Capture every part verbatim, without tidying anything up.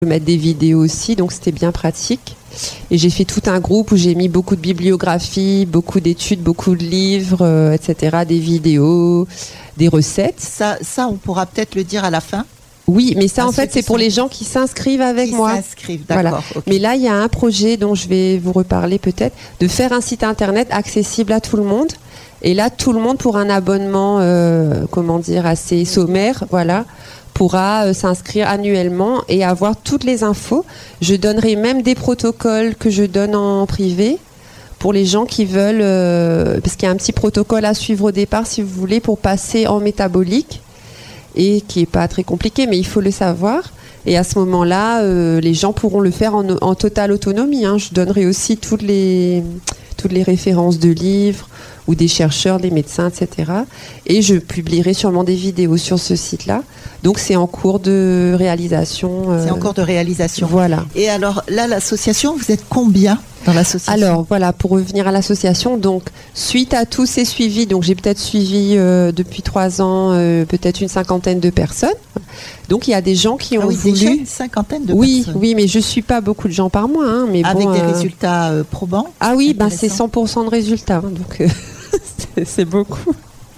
mettre des vidéos aussi, donc c'était bien pratique. Et j'ai fait tout un groupe où j'ai mis beaucoup de bibliographies, beaucoup d'études, beaucoup de livres, euh, et cetera, des vidéos, des recettes. Ça, ça, on pourra peut-être le dire à la fin. Oui, mais ça, à en fait, c'est pour les gens qui s'inscrivent avec qui moi. S'inscrivent, d'accord. Voilà. Okay. Mais là, il y a un projet dont je vais vous reparler peut-être, de faire un site internet accessible à tout le monde. Et là, tout le monde, pour un abonnement, euh, comment dire, assez sommaire, voilà, pourra euh, s'inscrire annuellement et avoir toutes les infos. Je donnerai même des protocoles que je donne en privé pour les gens qui veulent, euh, parce qu'il y a un petit protocole à suivre au départ, si vous voulez, pour passer en métabolique, et qui n'est pas très compliqué, mais il faut le savoir. Et à ce moment-là, euh, les gens pourront le faire en, en totale autonomie. Hein. Je donnerai aussi toutes les, toutes les références de livres, ou des chercheurs, des médecins, et cetera. Et je publierai sûrement des vidéos sur ce site-là. Donc c'est en cours de réalisation. Euh, c'est en cours de réalisation. Voilà. Et alors là, l'association, vous êtes combien dans l'association ? Alors voilà, pour revenir à l'association, donc suite à tous ces suivis, donc j'ai peut-être suivi euh, depuis trois ans euh, peut-être une cinquantaine de personnes. Donc il y a des gens qui ont ah oui, voulu. Déjà une cinquantaine de oui, personnes. Oui, mais je suis pas beaucoup de gens par mois, hein, mais avec bon, des euh... résultats euh, probants. Ah oui, ben c'est cent pour cent de résultats, hein, donc euh, c'est, c'est beaucoup.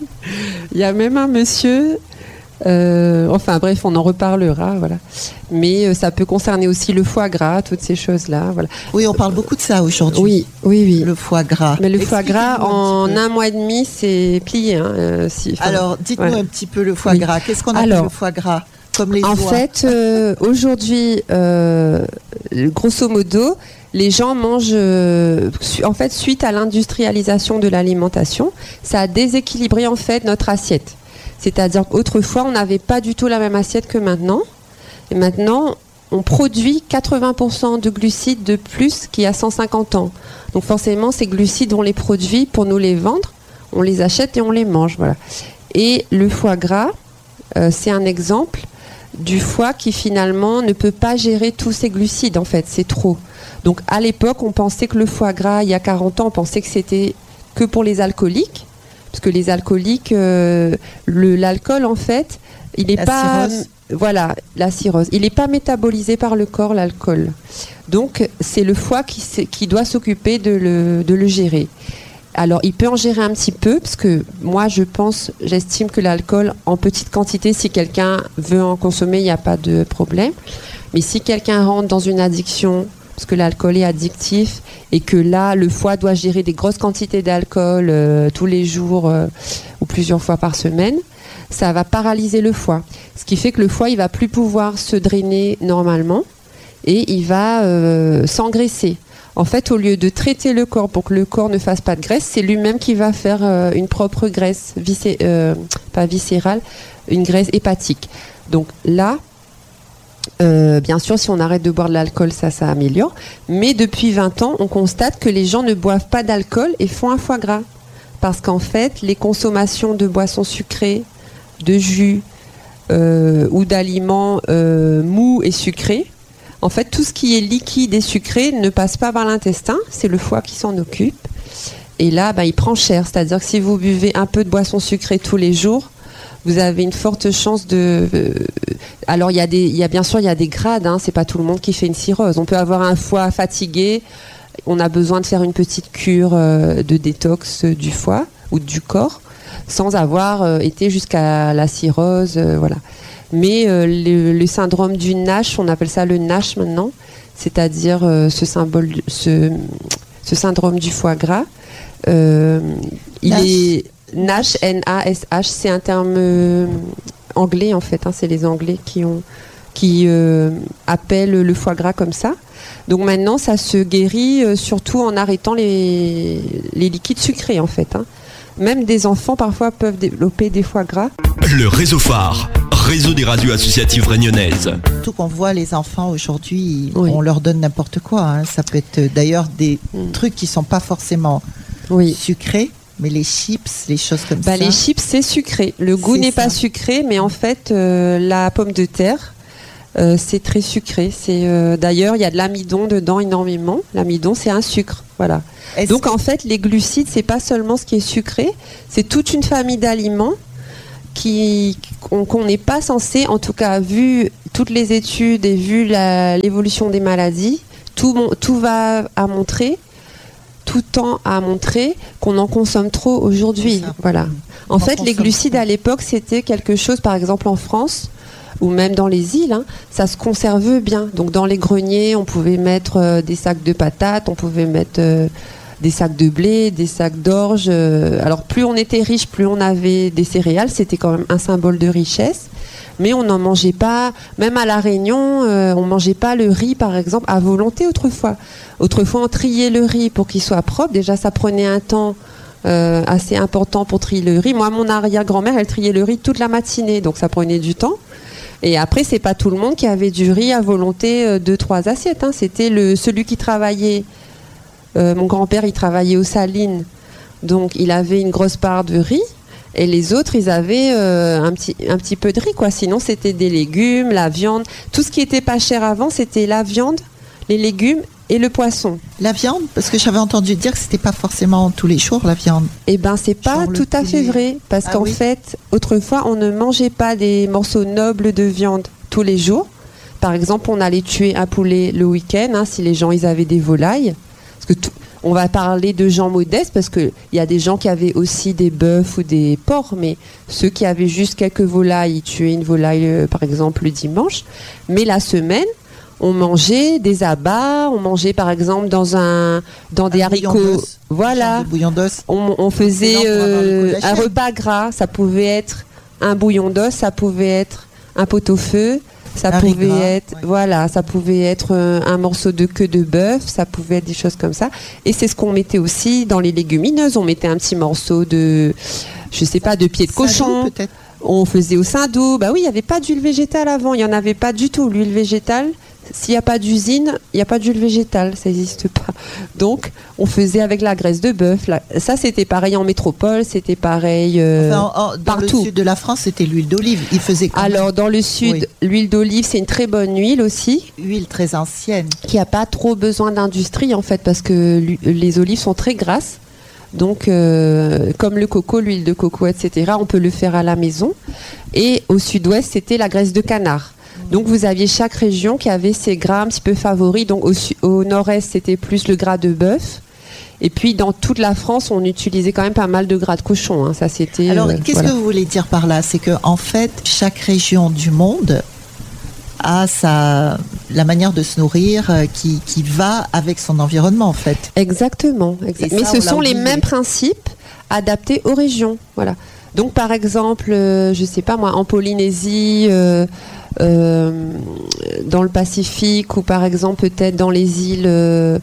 Il y a même un monsieur. Euh, enfin bref, on en reparlera, voilà. Mais euh, ça peut concerner aussi le foie gras, toutes ces choses-là, voilà. Oui, on parle beaucoup de ça aujourd'hui. Oui, oui, oui. Le foie gras. Mais le foie gras, en un, un mois et demi, c'est plié. Hein, euh, si, Alors, dites-nous ouais. un petit peu le foie oui. gras. Qu'est-ce qu'on appelle Alors, le foie gras ? Comme les en joies. fait, euh, aujourd'hui, euh, grosso modo, les gens mangent, euh, su- en fait, suite à l'industrialisation de l'alimentation, ça a déséquilibré en fait notre assiette. C'est-à-dire qu'autrefois, on n'avait pas du tout la même assiette que maintenant. Et maintenant, on produit quatre-vingts pour cent de glucides de plus qu'il y a cent cinquante ans. Donc forcément, ces glucides, on les produit pour nous les vendre, on les achète et on les mange. Voilà. Et le foie gras, euh, c'est un exemple du foie qui finalement ne peut pas gérer tous ces glucides. En fait, c'est trop. Donc à l'époque, on pensait que le foie gras, il y a quarante ans, on pensait que c'était que pour les alcooliques. Parce que les alcooliques, euh, le, l'alcool, en fait, il n'est pas... cirrhose. Voilà, la cirrhose. Il n'est pas métabolisé par le corps, l'alcool. Donc, c'est le foie qui, qui doit s'occuper de le, de le gérer. Alors, il peut en gérer un petit peu, parce que moi, je pense, j'estime que l'alcool, en petite quantité, si quelqu'un veut en consommer, il n'y a pas de problème. Mais si quelqu'un rentre dans une addiction... parce que l'alcool est addictif et que là, le foie doit gérer des grosses quantités d'alcool euh, tous les jours euh, ou plusieurs fois par semaine, ça va paralyser le foie. Ce qui fait que le foie, il va plus pouvoir se drainer normalement et il va euh, s'engraisser. En fait, au lieu de traiter le corps pour que le corps ne fasse pas de graisse, c'est lui-même qui va faire euh, une propre graisse, viscé- euh, pas viscérale, une graisse hépatique. Donc là, Euh, bien sûr, si on arrête de boire de l'alcool, ça, ça améliore. Mais depuis vingt ans, on constate que les gens ne boivent pas d'alcool et font un foie gras. Parce qu'en fait, les consommations de boissons sucrées, de jus euh, ou d'aliments euh, mous et sucrés, en fait, tout ce qui est liquide et sucré ne passe pas par l'intestin. C'est le foie qui s'en occupe. Et là, bah, il prend cher. C'est-à-dire que si vous buvez un peu de boissons sucrées tous les jours, vous avez une forte chance de... Euh, alors, il y a des, il y a bien sûr, il y a des grades. Hein, c'est pas tout le monde qui fait une cirrhose. On peut avoir un foie fatigué. On a besoin de faire une petite cure euh, de détox du foie ou du corps, sans avoir euh, été jusqu'à la cirrhose. Euh, voilà. Mais euh, le, le syndrome du NASH, on appelle ça le NASH maintenant, c'est-à-dire euh, ce symbole, ce, ce syndrome du foie gras. Euh, il Nash. est NASH, N A S H, c'est un terme euh, anglais en fait, hein, c'est les Anglais qui, ont, qui euh, appellent le foie gras comme ça. Donc maintenant, ça se guérit euh, surtout en arrêtant les, les liquides sucrés en fait. Hein. Même des enfants parfois peuvent développer des foie gras. Le réseau phare, réseau des radios associatives réunionnaises. Tout qu'on voit les enfants aujourd'hui, oui. on leur donne n'importe quoi. Hein. Ça peut être d'ailleurs des mm. trucs qui ne sont pas forcément oui. sucrés. Mais les chips, les choses comme bah, ça. Les chips, c'est sucré. Le goût c'est n'est ça. pas sucré, mais en fait, euh, la pomme de terre, euh, c'est très sucré. C'est, euh, d'ailleurs, il y a de l'amidon dedans énormément. L'amidon, c'est un sucre. Voilà. Est-ce Donc, que... en fait, les glucides, c'est pas seulement ce qui est sucré, c'est toute une famille d'aliments qui, qu'on, qu'on n'est pas censé, en tout cas, vu toutes les études et vu la, l'évolution des maladies, tout, tout va à montrer, tout tend à montrer qu'on en consomme trop aujourd'hui. Voilà. En on fait, les glucides trop. À l'époque, c'était quelque chose, par exemple en France, ou même dans les îles, hein, ça se conserve bien. Donc dans les greniers, on pouvait mettre euh, des sacs de patates, on pouvait mettre euh, des sacs de blé, des sacs d'orge. Euh, alors plus on était riche, plus on avait des céréales, c'était quand même un symbole de richesse. Mais on n'en mangeait pas, même à La Réunion, euh, on ne mangeait pas le riz, par exemple, à volonté autrefois. Autrefois, on triait le riz pour qu'il soit propre. Déjà, ça prenait un temps euh, assez important pour trier le riz. Moi, mon arrière-grand-mère, elle triait le riz toute la matinée, donc ça prenait du temps. Et après, c'est pas tout le monde qui avait du riz à volonté, euh, deux, trois assiettes. Hein. C'était le, celui qui travaillait. Euh, mon grand-père, il travaillait aux Salines, donc il avait une grosse part de riz. Et les autres, ils avaient euh, un, petit, un petit peu de riz, quoi. Sinon, c'était des légumes, la viande. Tout ce qui était pas cher avant, c'était la viande, les légumes et le poisson. La viande, parce que j'avais entendu dire que c'était pas forcément tous les jours la viande. Eh ben, c'est pas Genre tout à fait vrai, parce ah, qu'en oui. fait, autrefois, on ne mangeait pas des morceaux nobles de viande tous les jours. Par exemple, on allait tuer un poulet le week-end, hein, si les gens ils avaient des volailles, parce que tout. On va parler de gens modestes parce qu'il y a des gens qui avaient aussi des bœufs ou des porcs, mais ceux qui avaient juste quelques volailles, ils tuaient une volaille euh, par exemple le dimanche. Mais la semaine, on mangeait des abats, on mangeait par exemple dans, un, dans des un haricots. Voilà. Bouillon d'os. On, on faisait euh, un repas gras, ça pouvait être un bouillon d'os, ça pouvait être un pot-au-feu. Ça un pouvait gras, être, ouais. voilà, ça pouvait être euh, un morceau de queue de bœuf, ça pouvait être des choses comme ça. Et c'est ce qu'on mettait aussi dans les légumineuses. On mettait un petit morceau de, je sais pas, de pied de cochon. Peut-être. On faisait au saindoux. Bah oui, il n'y avait pas d'huile végétale avant. Il n'y en avait pas du tout. L'huile végétale, s'il n'y a pas d'usine, il n'y a pas d'huile végétale. Ça n'existe pas. Donc, on faisait avec la graisse de bœuf. La... Ça, c'était pareil en métropole. C'était pareil euh, enfin, en, en, dans partout. Dans le sud de la France, c'était l'huile d'olive. Il faisait quand Alors, même... dans le sud, oui. l'huile d'olive, c'est une très bonne huile aussi. Huile très ancienne. Qui n'a pas trop besoin d'industrie, en fait, parce que les olives sont très grasses. Donc, euh, comme le coco, l'huile de coco, et cetera, on peut le faire à la maison. Et au sud-ouest, c'était la graisse de canard. Donc, vous aviez chaque région qui avait ses gras un petit peu favoris. Donc, au, su- au nord-est, c'était plus le gras de bœuf. Et puis, dans toute la France, on utilisait quand même pas mal de gras de cochon. Hein. Ça, c'était. Alors, euh, qu'est-ce voilà. que vous voulez dire par là ? C'est que, en fait, chaque région du monde a sa, la manière de se nourrir euh, qui, qui va avec son environnement, en fait. Exactement. Exact. Mais ça, ce sont les mêmes principes adaptés aux régions. Voilà. Donc, par exemple, euh, je sais pas moi, en Polynésie, euh, euh, dans le Pacifique, ou par exemple peut-être dans les îles euh,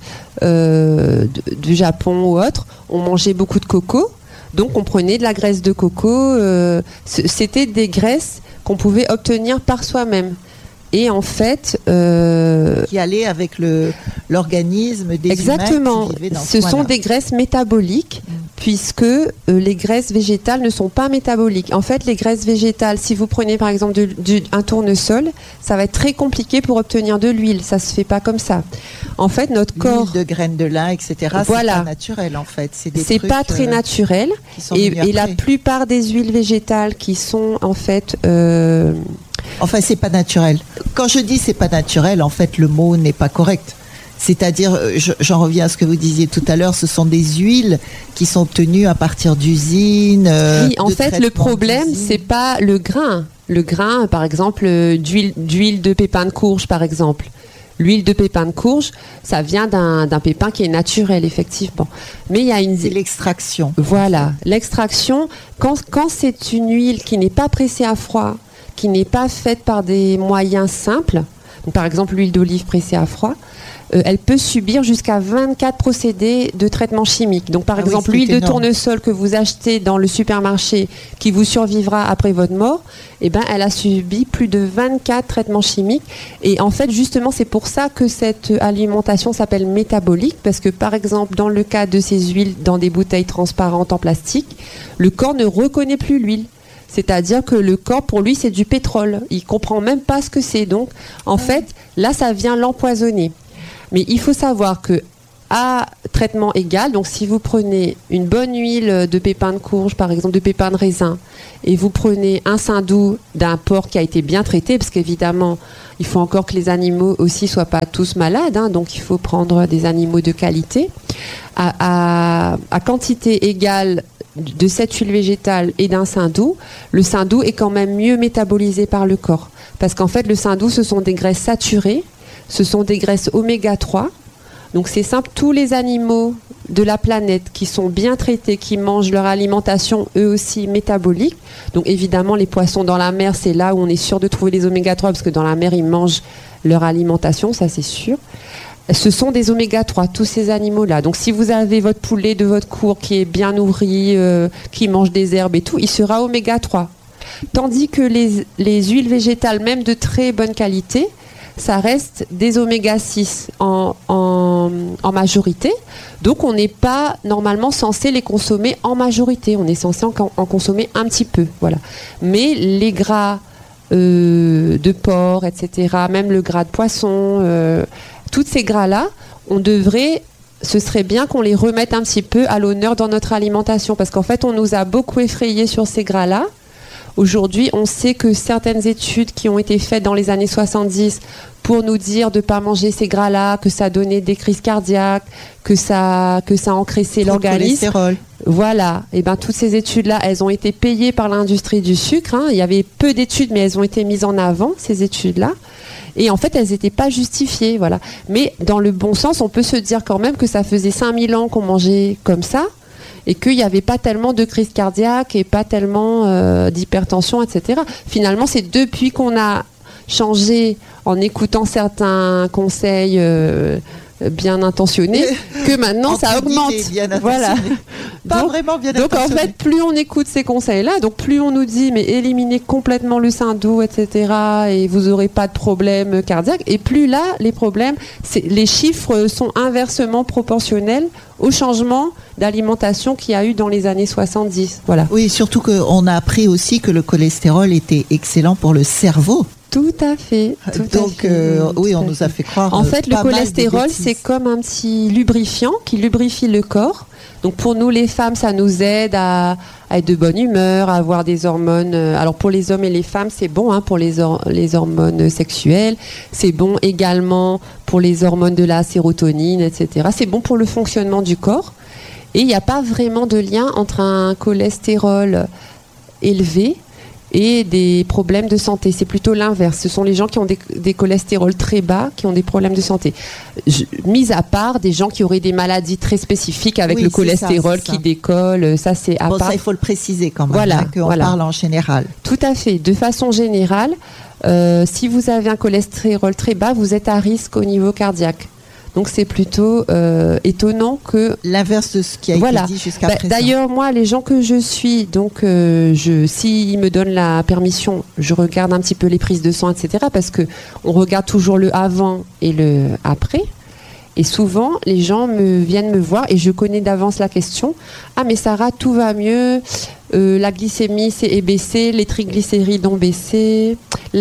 euh, du Japon ou autre, on mangeait beaucoup de coco. Donc, on prenait de la graisse de coco. Euh, c'était des graisses qu'on pouvait obtenir par soi-même. Et en fait, euh, qui allait avec le l'organisme des exactement. Humains qui vivaient dans ce ce sont des graisses métaboliques, mmh. puisque euh, les graisses végétales ne sont pas métaboliques. En fait, les graisses végétales, si vous prenez par exemple de, de, un tournesol, ça va être très compliqué pour obtenir de l'huile. Ça se fait pas comme ça. En fait, notre l'huile corps, de graines de lin, et cetera. Voilà. C'est pas naturel en fait. C'est, des c'est trucs, pas très euh, naturel. Et, et la plupart des huiles végétales qui sont en fait euh, Enfin, c'est pas naturel. Quand je dis c'est pas naturel, en fait, le mot n'est pas correct. C'est-à-dire, je, j'en reviens à ce que vous disiez tout à l'heure, ce sont des huiles qui sont obtenues à partir d'usines. Euh, oui, en fait, le problème, d'usines. C'est pas le grain. Le grain, par exemple, d'huile, d'huile de pépin de courge, par exemple. L'huile de pépin de courge, ça vient d'un, d'un pépin qui est naturel, effectivement. Mais il y a une... C'est l'extraction. Voilà, l'extraction. Quand, quand c'est une huile qui n'est pas pressée à froid, qui n'est pas faite par des moyens simples, donc par exemple l'huile d'olive pressée à froid, euh, elle peut subir jusqu'à vingt-quatre procédés de traitement chimique. Donc par ah exemple oui, l'huile énorme. de tournesol que vous achetez dans le supermarché qui vous survivra après votre mort, eh ben, elle a subi plus de vingt-quatre traitements chimiques. Et en fait justement c'est pour ça que cette alimentation s'appelle métabolique, parce que par exemple dans le cas de ces huiles dans des bouteilles transparentes en plastique, le corps ne reconnaît plus l'huile. C'est-à-dire que le corps, pour lui, c'est du pétrole. Il ne comprend même pas ce que c'est. Donc, en fait, là, ça vient l'empoisonner. Mais il faut savoir que à traitement égal. Donc si vous prenez une bonne huile de pépins de courge, par exemple de pépins de raisin, et vous prenez un saindoux d'un porc qui a été bien traité, parce qu'évidemment, il faut encore que les animaux aussi soient pas tous malades, hein, donc il faut prendre des animaux de qualité, à, à, à quantité égale de cette huile végétale et d'un saindoux. Le saindoux est quand même mieux métabolisé par le corps, parce qu'en fait le saindoux, ce sont des graisses saturées, ce sont des graisses oméga trois. Donc c'est simple, tous les animaux de la planète qui sont bien traités, qui mangent leur alimentation eux aussi métabolique, donc évidemment les poissons dans la mer, c'est là où on est sûr de trouver les oméga trois, parce que dans la mer ils mangent leur alimentation, ça c'est sûr. Ce sont des oméga trois, tous ces animaux-là. Donc si vous avez votre poulet de votre cour qui est bien nourri, euh, qui mange des herbes et tout, il sera oméga trois. Tandis que les, les huiles végétales, même de très bonne qualité, ça reste des oméga six en, en, en majorité. Donc on n'est pas normalement censé les consommer en majorité. On est censé en, en consommer un petit peu. Voilà. Mais les gras euh, de porc, et cetera, même le gras de poisson, euh, tous ces gras-là, on devrait, ce serait bien qu'on les remette un petit peu à l'honneur dans notre alimentation, parce qu'en fait, on nous a beaucoup effrayés sur ces gras-là. Aujourd'hui, on sait que certaines études qui ont été faites dans les années soixante-dix pour nous dire de ne pas manger ces gras-là, que ça donnait des crises cardiaques, que ça, que ça engraissait l'organisme. Voilà. Et ben toutes ces études-là, elles ont été payées par l'industrie du sucre, hein. Il y avait peu d'études, mais elles ont été mises en avant, ces études-là. Et en fait, elles n'étaient pas justifiées, voilà. Mais dans le bon sens, on peut se dire quand même que ça faisait cinq mille ans qu'on mangeait comme ça, et qu'il n'y avait pas tellement de crise cardiaque et pas tellement euh, d'hypertension, et cetera. Finalement, c'est depuis qu'on a changé en écoutant certains conseils euh, bien intentionnés que maintenant ça augmente. Voilà. Pas donc, vraiment bien donc en fait, plus on écoute ces conseils-là, donc plus on nous dit mais éliminez complètement le saindoux, et cetera, et vous n'aurez pas de problème cardiaque. Et plus là, les problèmes, c'est, les chiffres sont inversement proportionnels au changement d'alimentation qu'il y a eu dans les années soixante-dix. Voilà. Oui, surtout qu'on a appris aussi que le cholestérol était excellent pour le cerveau. Tout à fait. Tout Donc, à fait, euh, oui, on à nous fait. a fait croire. En fait, le pas mal de cholestérol, bêtises. c'est comme un petit lubrifiant qui lubrifie le corps. Donc, pour nous, les femmes, ça nous aide à, à être de bonne humeur, à avoir des hormones. Alors, pour les hommes et les femmes, c'est bon hein, pour les, or- les hormones sexuelles. C'est bon également pour les hormones de la sérotonine, et cetera. C'est bon pour le fonctionnement du corps. Et il n'y a pas vraiment de lien entre un cholestérol élevé et des problèmes de santé. C'est plutôt l'inverse. Ce sont les gens qui ont des, des cholestérols très bas qui ont des problèmes de santé. Je, mis à part des gens qui auraient des maladies très spécifiques avec Oui, le c'est cholestérol ça, c'est qui ça. décolle. Ça, c'est à Bon, part. ça, il faut le préciser quand même, Voilà, hein, qu'on voilà. parle en général. Tout à fait. De façon générale, euh, si vous avez un cholestérol très bas, vous êtes à risque au niveau cardiaque. Donc c'est plutôt euh, étonnant que L'inverse de ce qui a voilà. été dit jusqu'à Bah, présent. D'ailleurs, moi, les gens que je suis, donc, euh, je, s'ils me donnent la permission, je regarde un petit peu les prises de sang, et cetera. Parce que on regarde toujours le avant et le après. Et souvent, les gens me viennent me voir et je connais d'avance la question. Ah, mais Sarah, tout va mieux. Euh, la glycémie c'est baissée, les triglycérides ont baissé,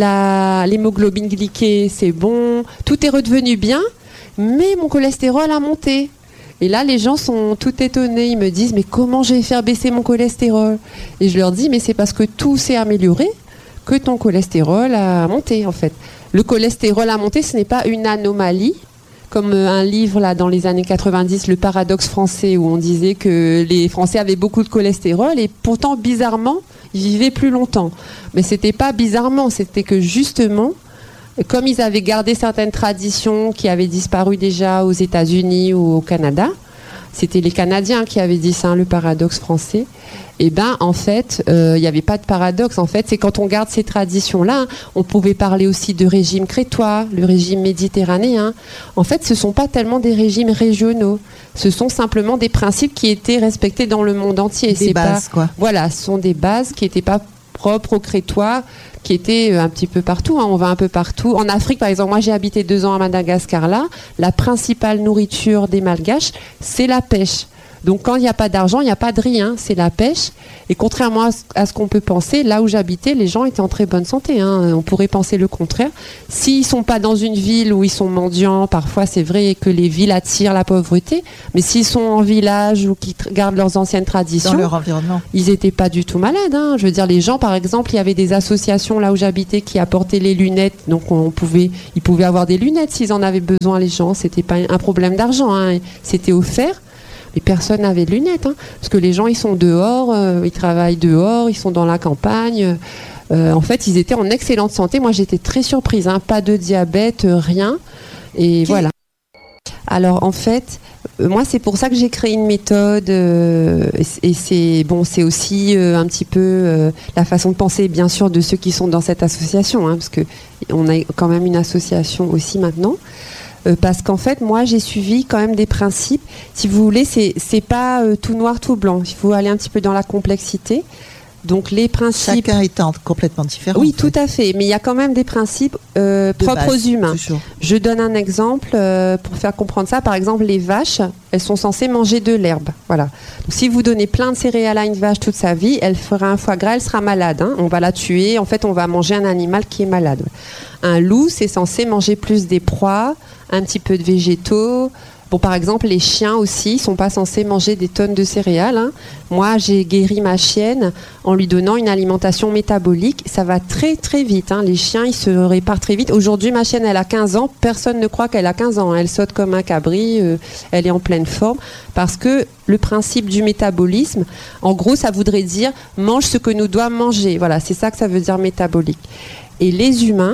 la, l'hémoglobine glyquée c'est bon, tout est redevenu bien. Mais mon cholestérol a monté. Et là, les gens sont tout étonnés. Ils me disent, mais comment je vais faire baisser mon cholestérol ? Et je leur dis, mais c'est parce que tout s'est amélioré que ton cholestérol a monté, en fait. Le cholestérol a monté, ce n'est pas une anomalie. Comme un livre, là, dans les années quatre-vingt-dix, Le paradoxe français, où on disait que les Français avaient beaucoup de cholestérol et pourtant, bizarrement, ils vivaient plus longtemps. Mais c'était pas bizarrement, c'était que justement, comme ils avaient gardé certaines traditions qui avaient disparu déjà aux États-Unis ou au Canada, c'était les Canadiens qui avaient dit ça, le paradoxe français. Et ben en fait, il euh, n'y avait pas de paradoxe. En fait, c'est quand on garde ces traditions-là, hein, on pouvait parler aussi de régime crétois, le régime méditerranéen. En fait, ce sont pas tellement des régimes régionaux. Ce sont simplement des principes qui étaient respectés dans le monde entier. Des c'est bases, pas, quoi. Voilà, ce sont des bases qui n'étaient pas propres aux Crétois, qui étaient un petit peu partout, hein. On va un peu partout. En Afrique, par exemple, moi j'ai habité deux ans à Madagascar, là, la principale nourriture des Malgaches, c'est la pêche. Donc quand il n'y a pas d'argent, il n'y a pas de rien, c'est la pêche. Et contrairement à ce, à ce qu'on peut penser, là où j'habitais, les gens étaient en très bonne santé. Hein. On pourrait penser le contraire. S'ils ne sont pas dans une ville où ils sont mendiants, parfois c'est vrai que les villes attirent la pauvreté, mais s'ils sont en village ou qui t- gardent leurs anciennes traditions, dans leur environnement, ils n'étaient pas du tout malades. Hein. Je veux dire, les gens, par exemple, il y avait des associations là où j'habitais qui apportaient les lunettes, donc on pouvait, ils pouvaient avoir des lunettes s'ils en avaient besoin, les gens. C'était pas un problème d'argent, hein. C'était offert. Les personnes avaient de lunettes, hein, parce que les gens, ils sont dehors, euh, ils travaillent dehors, ils sont dans la campagne. Euh, en fait, ils étaient en excellente santé. Moi, j'étais très surprise, hein, pas de diabète, euh, rien. Et Qui... voilà. Alors, en fait, euh, moi, c'est pour ça que j'ai créé une méthode. Euh, et, et c'est bon, c'est aussi euh, un petit peu euh, la façon de penser, bien sûr, de ceux qui sont dans cette association, hein, parce que on a quand même une association aussi maintenant. Euh, parce qu'en fait, moi, j'ai suivi quand même des principes. Si vous voulez, c'est c'est pas euh, tout noir, tout blanc. Il faut aller un petit peu dans la complexité. Donc les principes. Chacun étant complètement différent. Oui, tout à fait. Mais il y a quand même des principes euh, propres base, aux humains. Toujours. Je donne un exemple euh, pour faire comprendre ça. Par exemple, les vaches, elles sont censées manger de l'herbe. Voilà. Donc, si vous donnez plein de céréales à une vache toute sa vie, elle fera un foie gras, elle sera malade. Hein. On va la tuer. En fait, on va manger un animal qui est malade. Un loup, c'est censé manger plus des proies, un petit peu de végétaux. Bon, par exemple, les chiens aussi ne sont pas censés manger des tonnes de céréales. Hein. Moi, j'ai guéri ma chienne en lui donnant une alimentation métabolique. Ça va très, très vite. Hein. Les chiens, ils se réparent très vite. Aujourd'hui, ma chienne, elle a quinze ans. Personne ne croit qu'elle a quinze ans. Elle saute comme un cabri. Euh, elle est en pleine forme. Parce que le principe du métabolisme, en gros, ça voudrait dire mange ce que nous doit manger. Voilà, c'est ça que ça veut dire métabolique. Et les humains,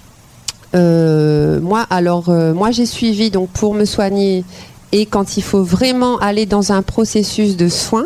Euh, moi, alors, euh, moi, j'ai suivi donc pour me soigner et quand il faut vraiment aller dans un processus de soins,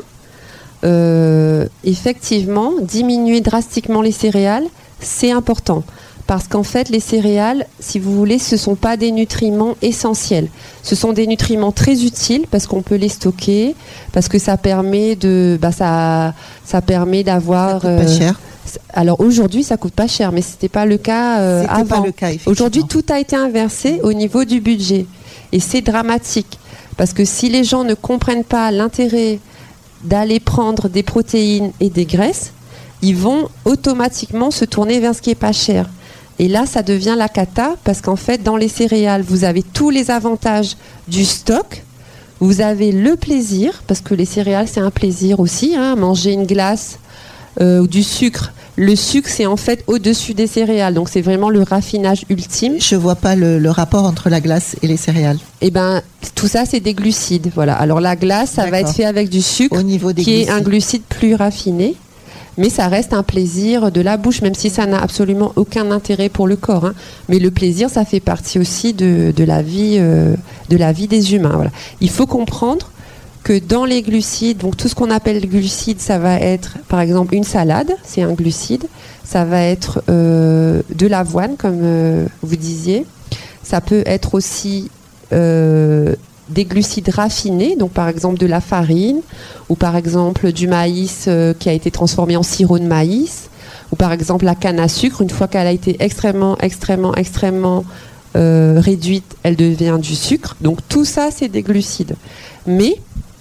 euh, effectivement, diminuer drastiquement les céréales, c'est important. Parce qu'en fait, les céréales, si vous voulez, ce ne sont pas des nutriments essentiels. Ce sont des nutriments très utiles parce qu'on peut les stocker, parce que ça permet de, bah, ça, ça permet d'avoir. Ça coûte pas cher. Alors aujourd'hui, ça coûte pas cher, mais c'était pas le cas euh, c'était avant. Pas le cas, aujourd'hui, tout a été inversé au niveau du budget, et c'est dramatique parce que si les gens ne comprennent pas l'intérêt d'aller prendre des protéines et des graisses, ils vont automatiquement se tourner vers ce qui est pas cher. Et là, ça devient la cata parce qu'en fait, dans les céréales, vous avez tous les avantages du stock. Vous avez le plaisir, parce que les céréales, c'est un plaisir aussi, hein, manger une glace. Euh, ou du sucre. Le sucre, c'est en fait au-dessus des céréales, donc c'est vraiment le raffinage ultime. Je vois pas le, le rapport entre la glace et les céréales. Eh ben, tout ça, c'est des glucides. Voilà. Alors la glace, ça D'accord. va être fait avec du sucre, au niveau des qui glucides. est un glucide plus raffiné, mais ça reste un plaisir de la bouche, même si ça n'a absolument aucun intérêt pour le corps. Hein. Mais le plaisir, ça fait partie aussi de, de la vie, euh, de la vie des humains. Voilà. Il faut comprendre que dans les glucides, donc tout ce qu'on appelle glucides, ça va être par exemple une salade, c'est un glucide, ça va être euh, de l'avoine comme euh, vous disiez, ça peut être aussi euh, des glucides raffinés, donc par exemple de la farine, ou par exemple du maïs euh, qui a été transformé en sirop de maïs, ou par exemple la canne à sucre, une fois qu'elle a été extrêmement, extrêmement, extrêmement euh, réduite, elle devient du sucre. Donc tout ça, c'est des glucides. Mais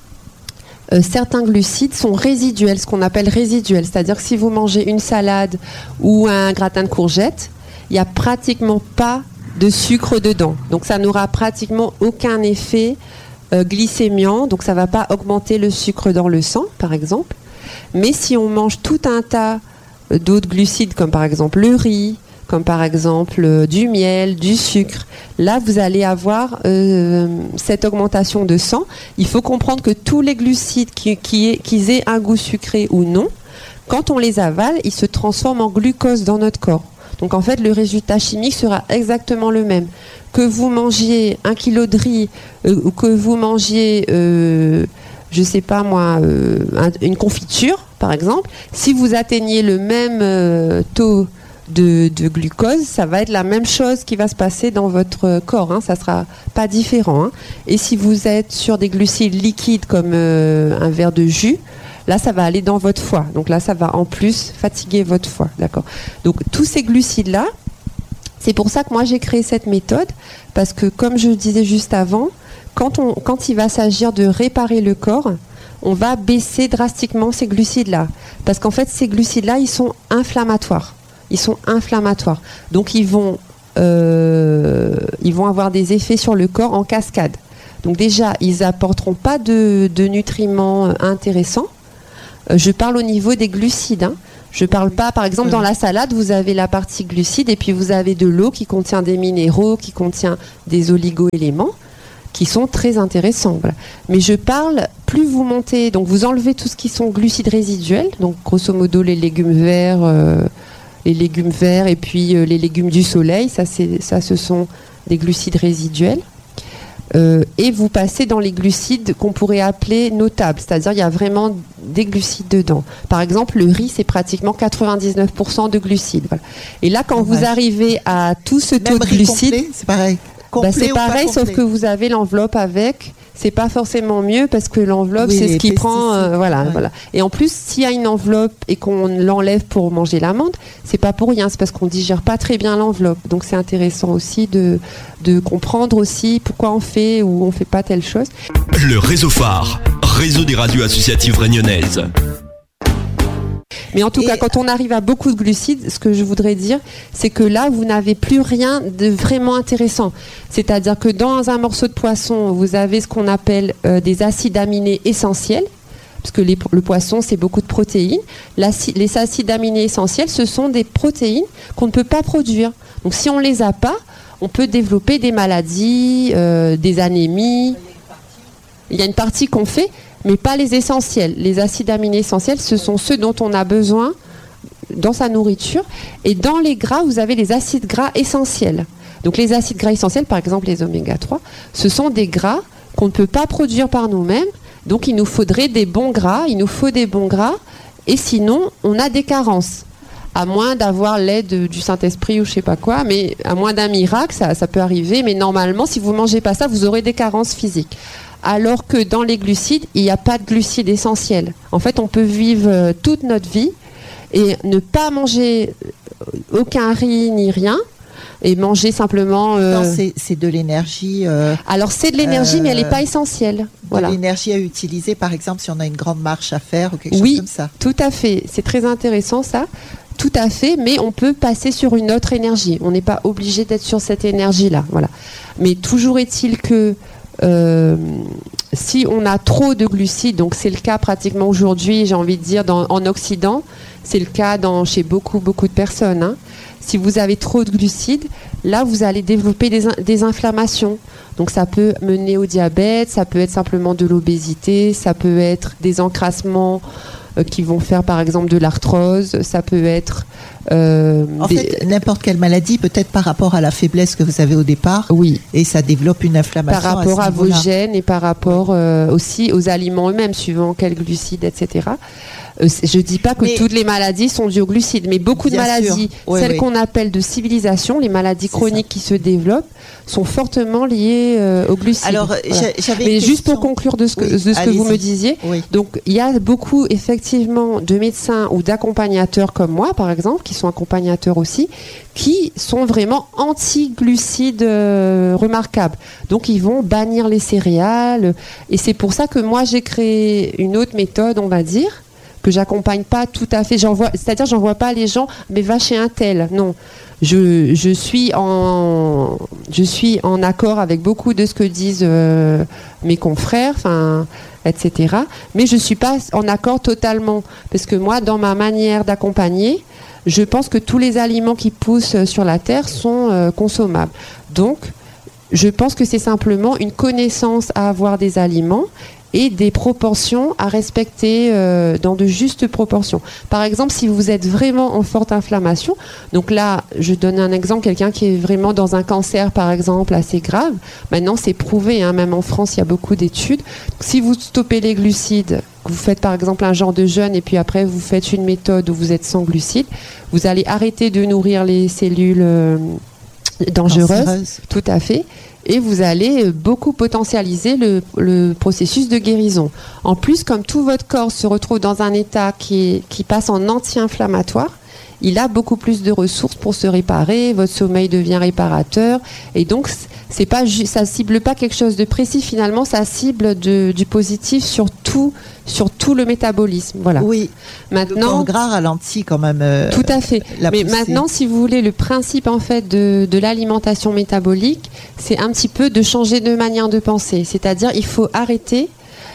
Euh, certains glucides sont résiduels, ce qu'on appelle résiduels. C'est-à-dire que si vous mangez une salade ou un gratin de courgettes, il n'y a pratiquement pas de sucre dedans. Donc ça n'aura pratiquement aucun effet euh, glycémiant. Donc ça ne va pas augmenter le sucre dans le sang, par exemple. Mais si on mange tout un tas d'autres glucides, comme par exemple le riz, comme par exemple euh, du miel, du sucre. Là, vous allez avoir euh, cette augmentation de sang. Il faut comprendre que tous les glucides, qui, qui aient, qu'ils aient un goût sucré ou non, quand on les avale, ils se transforment en glucose dans notre corps. Donc en fait, le résultat chimique sera exactement le même. Que vous mangiez un kilo de riz euh, ou que vous mangiez, euh, je ne sais pas moi, euh, un, une confiture, par exemple, si vous atteignez le même euh, taux De, de glucose, ça va être la même chose qui va se passer dans votre corps, hein. Ça sera pas différent, hein. Et si vous êtes sur des glucides liquides comme euh, un verre de jus, là ça va aller dans votre foie, donc là ça va en plus fatiguer votre foie, d'accord. Donc tous ces glucides là, c'est pour ça que moi j'ai créé cette méthode, parce que comme je le disais juste avant, quand, on, quand il va s'agir de réparer le corps, on va baisser drastiquement ces glucides-là. Parce qu'en fait, ces glucides-là, ils sont inflammatoires. Ils sont inflammatoires. Donc, ils vont, euh, ils vont avoir des effets sur le corps en cascade. Donc, déjà, ils n'apporteront pas de, de nutriments intéressants. Euh, je parle au niveau des glucides. Hein. Je ne parle pas, par exemple, dans la salade, vous avez la partie glucides et puis vous avez de l'eau qui contient des minéraux, qui contient des oligo-éléments, qui sont très intéressants. Voilà. Mais je parle, plus vous montez, donc vous enlevez tout ce qui sont glucides résiduels, donc grosso modo les légumes verts, euh, les légumes verts et puis euh, les légumes du soleil, ça, c'est, ça ce sont des glucides résiduels. Euh, et vous passez dans les glucides qu'on pourrait appeler notables, c'est-à-dire il y a vraiment des glucides dedans. Par exemple, le riz, c'est pratiquement quatre-vingt-dix-neuf pour cent de glucides. Voilà. Et là, quand vous arrivez à tout ce taux de glucides, complet, c'est pareil. Bah c'est pareil, sauf que vous avez l'enveloppe avec. C'est pas forcément mieux parce que l'enveloppe, oui, c'est ce qui prend. Euh, voilà, ouais. voilà. Et en plus, s'il y a une enveloppe et qu'on l'enlève pour manger l'amande, c'est pas pour rien. C'est parce qu'on digère pas très bien l'enveloppe. Donc c'est intéressant aussi de de comprendre aussi pourquoi on fait ou on fait pas telle chose. Le réseau phare, réseau des radios associatives réunionnaises. Mais en tout et cas, quand on arrive à beaucoup de glucides, ce que je voudrais dire, c'est que là, vous n'avez plus rien de vraiment intéressant. C'est-à-dire que dans un morceau de poisson, vous avez ce qu'on appelle euh, des acides aminés essentiels, parce que les, le poisson, c'est beaucoup de protéines. L'acide, les acides aminés essentiels, ce sont des protéines qu'on ne peut pas produire. Donc si on ne les a pas, on peut développer des maladies, euh, des anémies. Il y a une partie qu'on fait, mais pas les essentiels. Les acides aminés essentiels, ce sont ceux dont on a besoin dans sa nourriture. Et dans les gras, vous avez les acides gras essentiels. Donc les acides gras essentiels, par exemple les oméga trois, ce sont des gras qu'on ne peut pas produire par nous-mêmes. Donc il nous faudrait des bons gras, il nous faut des bons gras, et sinon on a des carences. À moins d'avoir l'aide du Saint-Esprit ou je sais pas quoi, mais à moins d'un miracle, ça, ça peut arriver. Mais normalement, si vous mangez pas ça, vous aurez des carences physiques. Alors que dans les glucides, il n'y a pas de glucides essentiels. En fait, on peut vivre toute notre vie et ne pas manger aucun riz ni rien et manger simplement... Euh... Non, c'est, c'est de l'énergie... Euh, Alors, c'est de l'énergie, euh, mais elle n'est pas essentielle. Voilà. De l'énergie à utiliser, par exemple, si on a une grande marche à faire ou quelque oui, chose comme ça. Oui, tout à fait. C'est très intéressant, ça. Tout à fait, mais on peut passer sur une autre énergie. On n'est pas obligé d'être sur cette énergie-là. Voilà. Mais toujours est-il que... Euh, si on a trop de glucides, donc c'est le cas pratiquement aujourd'hui, j'ai envie de dire dans, en Occident, c'est le cas dans, chez beaucoup beaucoup de personnes. Hein. Si vous avez trop de glucides, là vous allez développer des, des inflammations. Donc ça peut mener au diabète, ça peut être simplement de l'obésité, ça peut être des encrassements euh, qui vont faire par exemple de l'arthrose, ça peut être... Euh, en des... fait, n'importe quelle maladie, peut-être par rapport à la faiblesse que vous avez au départ, oui. et ça développe une inflammation. Par rapport à, à vos gènes et par rapport euh, aussi aux aliments eux-mêmes, suivant quels glucides, et cetera. Euh, je ne dis pas que mais, toutes les maladies sont dues aux glucides, mais beaucoup de maladies, oui, celles oui. qu'on appelle de civilisation, les maladies c'est chroniques ça. Qui se développent, sont fortement liées euh, aux glucides. Alors, voilà. j'avais mais juste question. Pour conclure de ce que, oui, de ce que vous me disiez, oui. donc il y a beaucoup effectivement de médecins ou d'accompagnateurs comme moi, par exemple, qui sont accompagnateurs aussi, qui sont vraiment anti-glucides euh, remarquables. Donc ils vont bannir les céréales, et c'est pour ça que moi j'ai créé une autre méthode, on va dire, que j'accompagne pas tout à fait. J'envoie, c'est-à-dire j'envoie pas les gens, mais va chez un tel. Non, je, je suis en, je suis en accord avec beaucoup de ce que disent euh, mes confrères, enfin, et cetera. Mais je suis pas en accord totalement, parce que moi, dans ma manière d'accompagner, je pense que tous les aliments qui poussent sur la terre sont euh, consommables. Donc, je pense que c'est simplement une connaissance à avoir des aliments et des proportions à respecter euh, dans de justes proportions. Par exemple, si vous êtes vraiment en forte inflammation, donc là, je donne un exemple, quelqu'un qui est vraiment dans un cancer, par exemple, assez grave, maintenant c'est prouvé, hein, même en France, il y a beaucoup d'études. Si vous stoppez les glucides, vous faites par exemple un genre de jeûne et puis après vous faites une méthode où vous êtes sans glucides, vous allez arrêter de nourrir les cellules euh, dangereuses, dangereuses, tout à fait, et vous allez beaucoup potentialiser le, le processus de guérison. En plus, comme tout votre corps se retrouve dans un état qui, est, qui passe en anti-inflammatoire, il a beaucoup plus de ressources pour se réparer, votre sommeil devient réparateur, et donc c'est pas ju- ça cible pas quelque chose de précis. Finalement, ça cible de, du positif sur tout, sur tout le métabolisme. Voilà. Oui. Maintenant, le gras ralentit quand même. Euh, tout à fait. la Mais poussée. maintenant, si vous voulez, le principe en fait de, de l'alimentation métabolique, c'est un petit peu de changer de manière de penser. C'est-à-dire, il faut arrêter.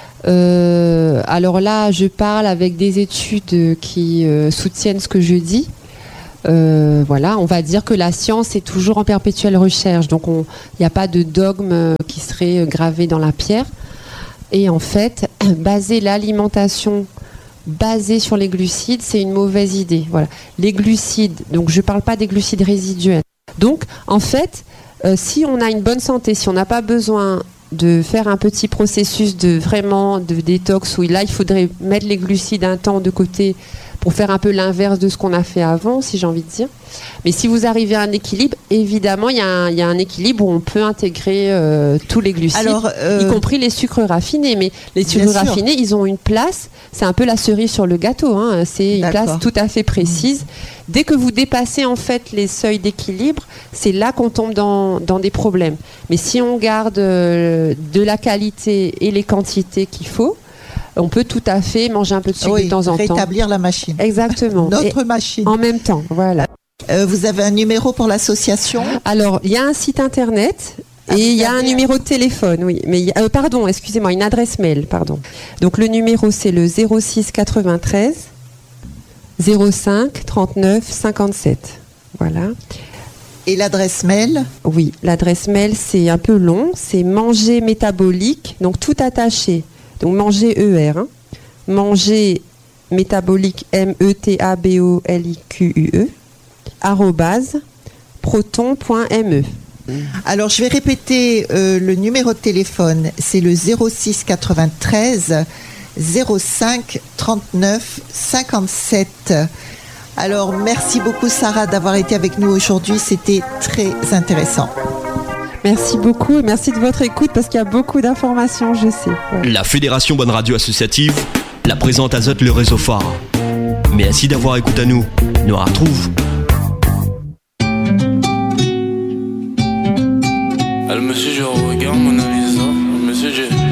Euh, alors là, je parle avec des études qui euh, soutiennent ce que je dis. Euh, voilà, on va dire que la science est toujours en perpétuelle recherche, donc il n'y a pas de dogme qui serait gravé dans la pierre. Et en fait, baser l'alimentation basée sur les glucides, c'est une mauvaise idée. Voilà, les glucides, donc je ne parle pas des glucides résiduels. Donc, en fait, euh, si on a une bonne santé, si on n'a pas besoin de faire un petit processus de vraiment de détox où là, il faudrait mettre les glucides un temps de côté pour faire un peu l'inverse de ce qu'on a fait avant, si j'ai envie de dire. Mais si vous arrivez à un équilibre, évidemment, il y, y a un équilibre où on peut intégrer euh, tous les glucides, Alors, euh, y compris les sucres raffinés. Mais les sucres raffinés, ils ont une place, c'est un peu la cerise sur le gâteau, hein. C'est une place tout à fait précise. Mmh. Dès que vous dépassez en fait les seuils d'équilibre, c'est là qu'on tombe dans, dans des problèmes. Mais si on garde euh, de la qualité et les quantités qu'il faut, on peut tout à fait manger un peu de sucre oui, de temps en rétablir temps. Rétablir la machine. Exactement. Notre et machine. En même temps, voilà. Euh, vous avez un numéro pour l'association ? Alors, il y a un site internet ah, et il y a un numéro un... de téléphone, oui. Mais y a, euh, pardon, excusez-moi, une adresse mail, pardon. Donc, le numéro, c'est le zéro six quatre-vingt-treize zéro cinq trente-neuf cinquante-sept. Voilà. Et l'adresse mail ? Oui, l'adresse mail, c'est un peu long. C'est manger métabolique, donc tout attaché. Donc manger E R, hein. Manger métabolique M E T A B O L I Q U E arrobase proton point M E. Alors je vais répéter euh, le numéro de téléphone, c'est le zéro six quatre-vingt-treize zéro cinq trente-neuf cinquante-sept. Alors merci beaucoup Sarah d'avoir été avec nous aujourd'hui, c'était très intéressant. Merci beaucoup et merci de votre écoute parce qu'il y a beaucoup d'informations, je sais. Ouais. La Fédération Bonne Radio Associative la présente azote le réseau phare. Merci d'avoir écouté à nous. Nous on retrouve. Alors monsieur, je regarde mon analyse. Monsieur, je...